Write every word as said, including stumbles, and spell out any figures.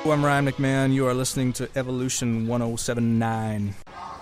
I'm Ryan McMahon. You are listening to Evolution one oh seven point nine.